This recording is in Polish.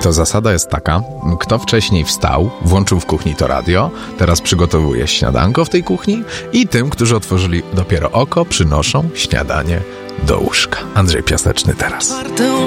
to zasada jest taka, kto wcześniej wstał, włączył w kuchni to radio, teraz przygotowuje śniadanko w tej kuchni i tym, którzy otworzyli dopiero oko, przynoszą śniadanie do łóżka. Andrzej Piaseczny teraz.